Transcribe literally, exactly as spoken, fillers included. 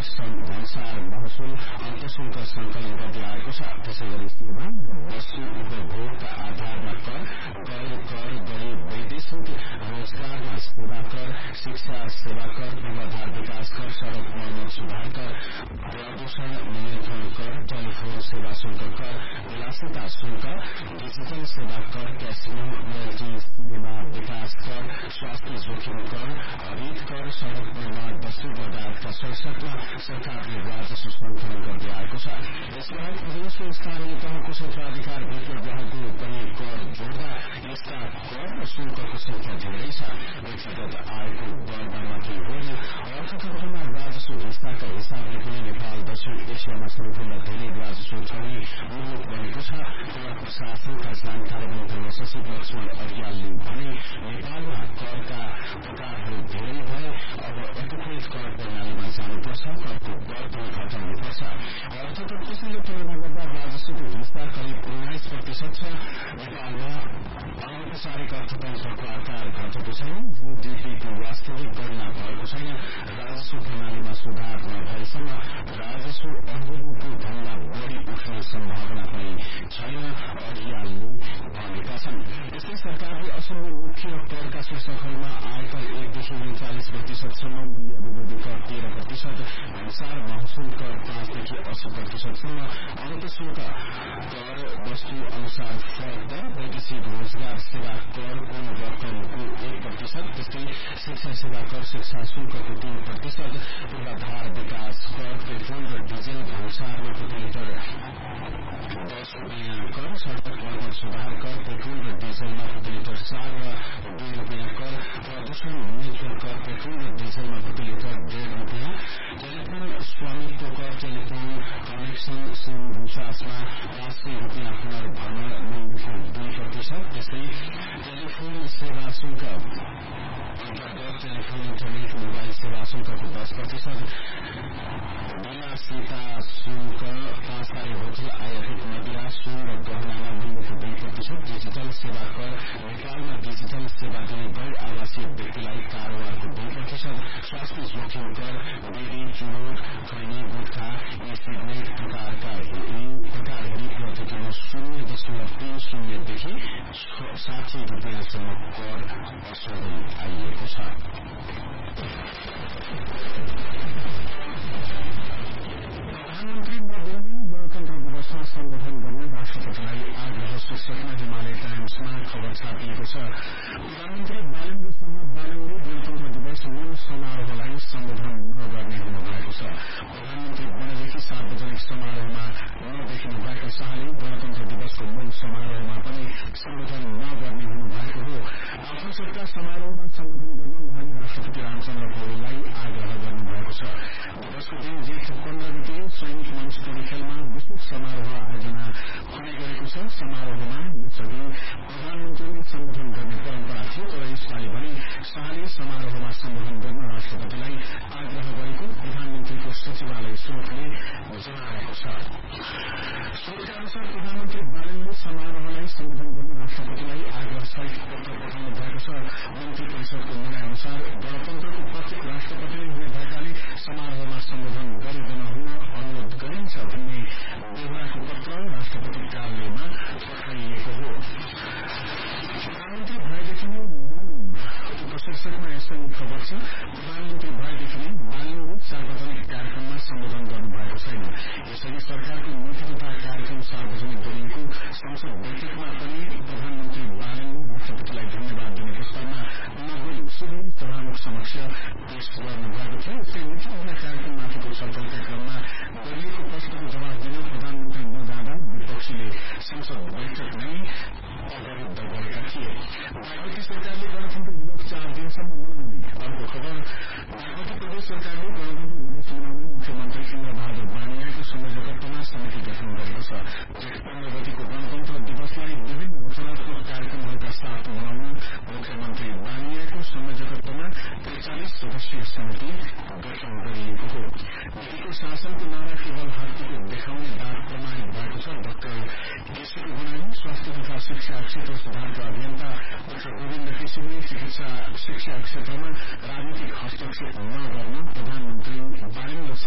श्रम भन्सार महसुल अन्तशुल्क संकलन गर्दै आएको छ। त्यसै गरी सेवा र वस्तु उपभोगका आधारमा कर, गैर कर गरी वैदेशिक रोजगारमा सेवा कर, शिक्षा सेवा कर, पूर्वाधार विकास कर, सड़क मर्मत सुधार कर, प्रदूषण नियन्त्रण कर, टेलिफोन सेवा शुल्क कर, विलासिता शुल्क, डिजिटल सेवा कर, क्यासिनो रोयल्टी सेवा विकास कर, स्वास्थ्य जोखिम कर, हरित कर, सड़क निर्माण वस्तु लगायतका शीर्षकमा सरकारले राजस्व संकलन गर्दै आएको छ। यसबाहेक प्रदेश र स्थानीय तहको क्षेत्राधिकार भित्र रहेको पनि कर जोड्दा यस्ता कर र शुल्कको संख्या धेरै छ। व्यक्तिगत आयको दरमा मात्रै होइन, अर्थतन्त्रमा राजस्व हिस्साका हिसाबले पनि नेपाल दक्षिण एसियामा सबैभन्दा धेरै राजस्व उठाउने मुलुक बनेको छ। कर प्रशासनका जानकारी मन्त्रालय सचिव लक्ष्मण अरियालले भने नेपालमा करका प्रकारहरू धेरै भए अब एकीकृत कर प्रणालीमा जानुपर्छ, करको दर पनि घटाउनुपर्छ। अर्थतन्त्रसँग तुलना गर्दा राजस्वको हिस्सा करिब उन्नाइस प्रतिशत छ। नेपालमा अनौपचारिक अर्थतन्त्रको आकार घटेको छैन, जीडीपीको वास्तविक गणना भएको छैन। राजस्व प्रणालीमा सुधार नभएसम्म राजस्व अहिलेको भन्दा बढ़ी उठ्ने सम्भावना पनि छैन, अरियालले भनेका छन्। यसै सरकारले असम्म मुख्य करका शीर्षकहरूमा आयकर एकदेखि उन्चालिस प्रतिशतसम्म, मूल्य अभिवृद्धि कर तेह्र प्रतिशत, भन्सार महसुल कर पाँचदेखि अस्सी प्रतिशतसम्म, अन्तशुल्क कर वस्तु अनुसार फरक दर, वैदेशिक रोजगार सेवा कर कुल रकमको एक प्रतिशत, त्यस्तै शिक्षा सेवा कर शिक्षा शुल्कको तीन प्रतिशत, पूर्वाधार विकास कर, पेट्रोल र डिजेल भन्सारमा प्रति लिटर दस रूपियाँ कर, सड़क मर्मत सुधार कर, पेट्रोल र डिजेलमा प्रति लिटर चार र दुई रूपियाँ कर, प्रदूषण नियन्त्रण कर, पेट्रोल र डिजेलमा प्रति लिटर डेढ़ रूपियाँ, टेलिफोन स्वामित्व कर, टेलिफोन कनेक्सन सिम रिचार्जमा पाँच सय रूपियाँ पुनर्भ्रमण मूल्यको दुई प्रतिशत, त्यस्तै टेलिफोन सेवा शुल्क अन्तर्गत टेलिफोन इन्टरनेट मोबाइल सेवा शुल्कको दस प्रतिशत, विलासिता शुल्क, पाँच तारे होटल आयातित मदिरा सुन र गहनामा मूल्यको दुई प्रतिशत, डिजिटल सेवा कर, नेपालमा डिजिटल सेवा दिने गैर आवासीय व्यक्तिलाई कारोबारको दुई प्रतिशत, स्वास्थ्य जोखिम कर, बिडी चुरोट खैनी गुटखा ई सिगरेट प्रकारका प्रकार हेरी प्रतिकिलो शून्य दशमलव तीन शून्यदेखि साठी रूपियाँसम्म कर वसुल्दै आइएको छ। प्रधानमन्त्री नरेन्द्र गणतन्त्र दिवसमा सम्बोधन गर्ने राष्ट्रपतिलाई आग्रह शीर्षकमा हिमालय टाइम्समा खबर छापिएको छ। प्रधानमन्त्री बालेन्द्रसँग बालेन्द्र गणतन्त्र दिवस मूल समारोहलाई सम्बोधन नगर्ने हुनुभएको छ। प्रधानमन्त्री बनेदेखि सार्वजनिक समारोहमा नदेखिनु भएका शाहले गणतन्त्र दिवसको मूल समारोहमा पनि सम्बोधन नगर्ने हुनुभएको हो। आफ्नो सत्ता समारोहमा सम्बोधन गर्न उहाँले राष्ट्रपति रामचन्द्र पौडेललाई आग्रह गर्नुभएको छ। दिवसको दिन जेठ पन्ध्र गते सैनिक मञ्च खेलमा विशेष समारोह आयोजना हुने गरेको छ। समारोहमा यसअघि प्रधानमन्त्रीले सम्बोधन गर्ने परम्परा थियो, तर यसपालि भने शाहले समारोहमा सम्बोधन गर्न राष्ट्रपतिलाई आग्रह गरेको प्रधानमन्त्रीको सचिवालय स्रोतले जनाएको छ। स्रोतका अनुसार प्रधानमन्त्री बालेनले समारोहलाई सम्बोधन गर्न राष्ट्रपतिलाई आग्रह सहित पत्र पठाउनु भएको छ। मन्त्री परिषदको निर्णय अनुसार गणतन्त्रको प्रत्येक राष्ट्रपति हुने भएकाले समारोहमा सम्बोधन गरिँदैन हुन अनुरोध गरिन्छ भन्ने बेहोराको पत्र राष्ट्रपति कार्यालयमा पठाइएको हो। प्रधानमन्त्री भएदेखि नै शीर्षकमा यसरी खबर छ। प्रधानमन्त्री भएदेखि नै बालेनले सार्वजनिक कार्यक्रममा सम्बोधन गर्नुभएको छैन। यसअघि सरकारको नीति तथा कार्यक्रम सार्वजनिक गरिएको संसद बैठकमा पनि प्रधानमन्त्री बालेनले राष्ट्रपतिलाई धन्यवाद दिने प्रस्तावमा नगई सिधै सभामुख समक्ष पेश गर्नुभएको थियो। यसै नीति तथा कार्यक्रममाथिको छलफलका क्रममा गरिएको प्रश्नको जवाब दिन प्रधानमन्त्री नजाँदा विपक्षीले संसद बैठक नै अवरुद्ध गरेका थिए। बागमती सरकारले गणतन्त्र दिवस चार दिनसम्म मनाउने। अर्को खबर, बागमती प्रदेश सरकारले गणतन्त्र दिवस मनाउने मुख्यमन्त्री इन्द्र बहादुर बानियाको संयोजकत्वमा समिति गठन गरेको छ। जेठ पन्ध्र गतिको गणतन्त्र दिवसलाई विभिन्न रचनात्मक कार्यक्रमहरूका साथ मनाउन मुख्यमन्त्री बानियाको संयोजकत्वमा त्रिचालिस सदस्यीय समिति गठन गरिएको हो। नीतिको शासनको नारा केवल हात्तीको देखाउने बात प्रमाणित भएको छ। डाक्टर केशरी गुनानी स्वास्थ्य तथा शिक्षा क्षेत्र सुधारका अभियन्ता डाक्टर गोविन्द केशरीले चिकित्सा शिक्षा क्षेत्रमा राजनीतिक हस्तक्षेप नगर्न प्रधानमन्त्री बालेन्द्र